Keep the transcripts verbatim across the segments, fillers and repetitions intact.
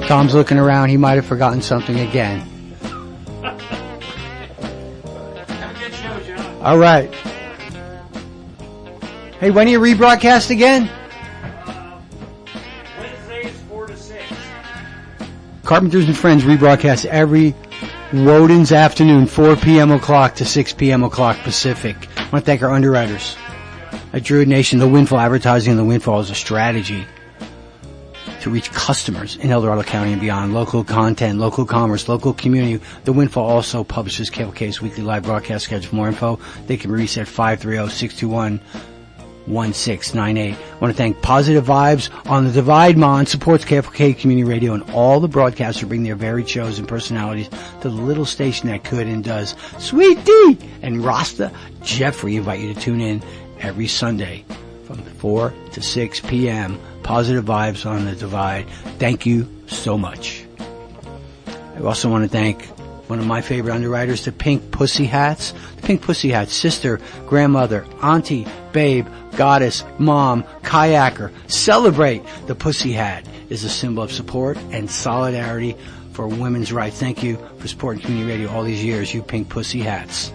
Tom's looking around. He might have forgotten something again. Have a good show, John. All right. Hey, when are you rebroadcast again? Uh, Wednesdays, four to six. Carpenters and Friends rebroadcast every Woden's afternoon, four p.m. o'clock to six p.m. o'clock Pacific. I want to thank our underwriters at Druid Nation. The Windfall Advertising and the Windfall is a strategy to reach customers in El Dorado County and beyond. Local content, local commerce, local community. The Windfall also publishes K L K's weekly live broadcast schedule. For more info, they can be reached at five three zero, six two one, one six nine eight. I want to thank Positive Vibes on the Divide Mon, supports K F K Community Radio, and all the broadcasters bring their varied shows and personalities to the little station that could and does. Sweet D and Rasta Jeffrey invite you to tune in every Sunday from four to six p.m. Positive Vibes on the Divide. Thank you so much. I also want to thank one of my favorite underwriters, the Pink Pussy Hats. The Pink Pussy Hats, sister, grandmother, auntie, babe, goddess, mom, kayaker. Celebrate. The Pussy Hat is a symbol of support and solidarity for women's rights. Thank you for supporting community radio all these years, you Pink Pussy Hats.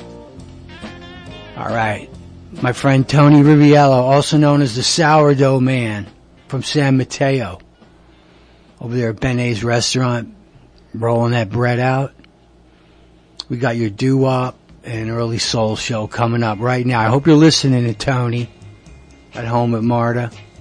All right. My friend Tony Riviello, also known as the Sourdough Man from San Mateo, over there at Ben A's restaurant, rolling that bread out. We got your doo-wop and early soul show coming up right now. I hope you're listening to Tony at home with Marta.